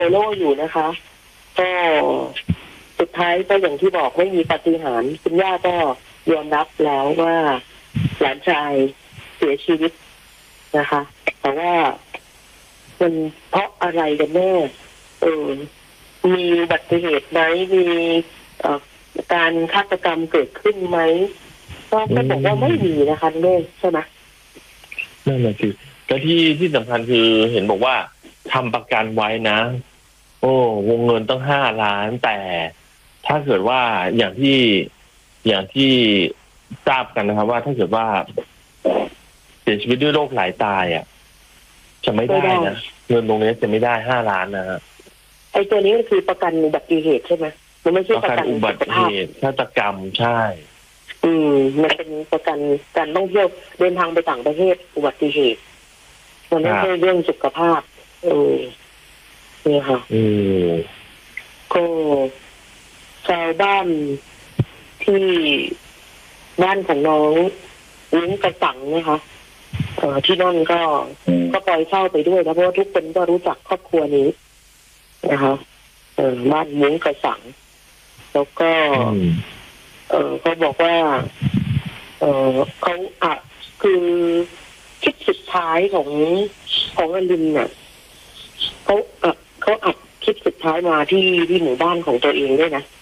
โล่อยู่นะคะก็สุดท้ายก็อย่างที่บอกไม่มีปาฏิหาริย์คุณย่าก็ยอมรับแล้วว่าหลานชายเสียชีวิตนะคะ แต่ว่ามันเพราะอะไรกันแน่มีอุบัติเหตุไหมมีการฆาตกรรมเกิดขึ้นไหมก็บอกว่าไม่มีนะคะแม่ใช่ไหมนั่นแหละคือแต่ที่สำคัญคือเห็นบอกว่าทำประกันไว้นะโอ้วงเงินต้อง5 ล้านแต่ถ้าเกิดว่าอย่างที่ทราบกันนะครับว่าถ้าเกิดว่าเสียชีวิตด้วยโรคไหลตายจะไม่ได้นะเงินตรงนี้จะไม่ได้5 ล้านนะฮะไอ้ตัวนี้ก็คือประกันอุบัติเหตุใช่ไหมมันไม่ใช่ประกันอุบัติเหตุฆาตกรรมใช่มันเป็นประกันการท่องเที่ยวเดินทางไปต่างประเทศอุบัติเหตุมันไม่ใช่เรื่องสุขภาพนี่ค่ะก็ชาวบ้านที่บ้านของน้องลิ้งกระสังนะคะที่นั่นก็ปล่อยเช่าไปด้วยนะเพราะว่าทุกคนก็รู้จักครอบครัวนี้นะคะบ้านลิ้งกระสังแล้วก็เขาบอกว่าเขาคือคลิปสุดท้ายของอลินเนี่ยเขาอัดคลิปสุดท้ายมาที่หมู่บ้านของตัวเองด้วยนะ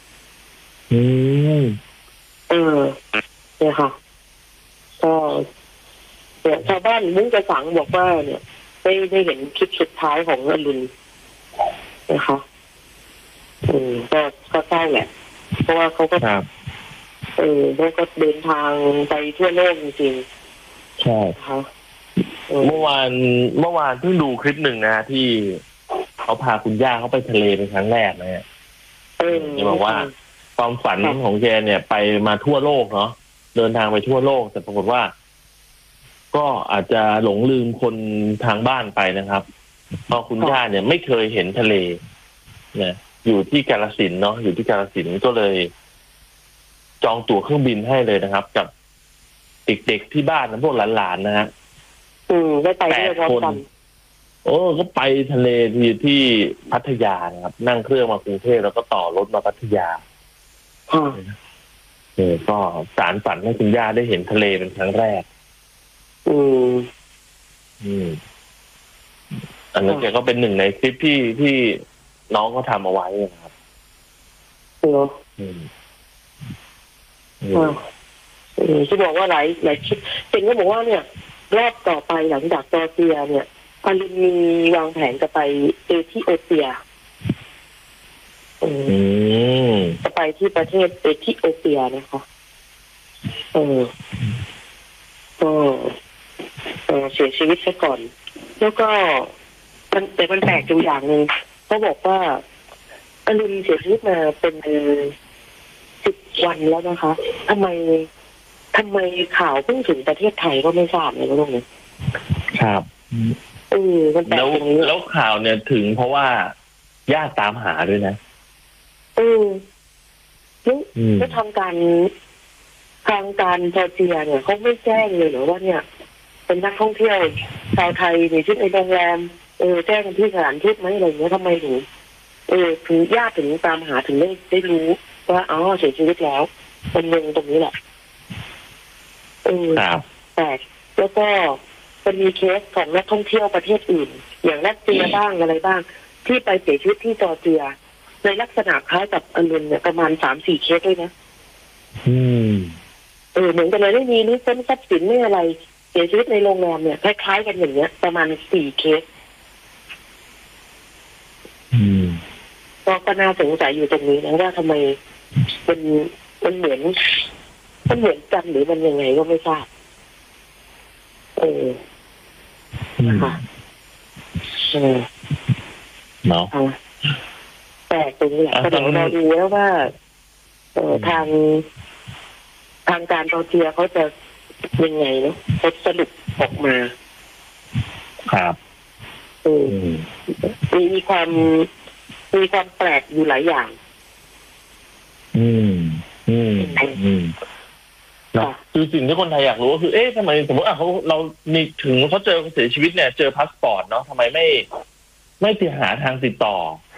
เนี่ยค่ะก็เนี่ยชาวบ้านมุ้งกระสังบอกว่าเนี่ยได้เห็นคลิปสุดท้ายของอลินนะคะก็เศร้าแหละเพราะว่าเขาก็เขาก็เดินทางไปทั่วโลกจริงๆใช่ค่ะเมื่อวานเพิ่งดูคลิปหนึ่งนะที่เขาพาคุณย่าเขาไปทะเลเป็นครั้งแรกนะฮะบอกว่าความฝันของแกเนี่ยไปมาทั่วโลกเนาะเดินทางไปทั่วโลกแต่ปรากฏว่าก็อาจจะหลงลืมคนทางบ้านไปนะครับเพราะคุณย่าเนี่ยไม่เคยเห็นทะเลนะอยู่ที่กาฬสินธุ์เนาะอยู่ที่กาฬสินธุ์ก็เลยจองตั๋วเครื่องบินให้เลยนะครับกับเด็กๆที่บ้านนะพวกหลานๆนะฮะได้ไปด้วยกันก็ไปทะเลที่พัทยานะครับนั่งเครื่องมากรุงเทพแล้วก็ต่อรถมาพัทยาก็สารฝันให้คุณย่าได้เห็นทะเลเป็นครั้งแรกอันนั้นแกก็เป็นหนึ่งในคลิปที่น้องเขาทำเอาไว้นะครับที่บอกว่าหลายคลิปเห็นก็บอกว่าเนี่ยรอบต่อไปหลังจากจอร์เจียเนี่ยอลินมีวางแผนจะไปเอธิโอเปียจะไปที่ประเทศเอธิโอเปียนะคะก็เสียชีวิตซะก่อนแล้วก็แต่มันแปลกอยู่อย่างหนึ่งเขาบอกว่าอลินเสียชีวิตมาเป็น10 วันแล้วนะคะทำไมข่าวเพิ่งถึงประเทศไทยก็ไม่ทราบเลยลูกเนี่ยครับมันแปลกตรงนี้แล้วข่าวเนี่ยถึงเพราะว่าญาติตามหาด้วยนะแล้วทางการจอร์เจียเนี่ยเขาไม่แจ้งเลยเหรอว่าเนี่ยเป็นนักท่องเที่ยวชาวไทยในที่ในโรงแรมแจ้งที่สถานทูตไหมอะไรเงี้ยทำไมถึงถึงญาติถึงตามหาถึงได้รู้ว่าเสียชีวิตแล้วเป็นเมืองตรงนี้แหละแต่แล้วก็มันมีเคสของนักท่องเที่ยวประเทศอื่นอย่างรัสเซียบ้างอะไรบ้างที่ไปเสียชีวิตที่จอร์เจียในลักษณะคล้ายกับอลินเนี่ยประมาณ 3-4 เคสด้วยนะเหมือนกันเลยไม่มีหรือทรัพย์สินไม่อะไรเสียชีวิตในโรงแรมเนี่ยคล้ายๆกันอย่างเงี้ยประมาณ4 เคสก็น่าสงสัยอยู่ตรงนี้นะว่าทำไมมันเหมือนกันหรือมันยังไงก็ไม่ทราบค่ะเนาะแต่ตรงนี้แหละก็เดี๋ยวเราดูแล้วว่าทางการจอร์เจียเขาจะยังไงเนาะเขาสรุปออกมาครับมีความแปลกอยู่หลายอย่างคือสิ่งที่คนไทยอยากรู้ก็คือทำไมสมมติเรามีถึงเขาเจอเสียชีวิตเนี่ยเจอพาสปอร์ตเนาะทำไมไม่ติดหาทางติดต่อ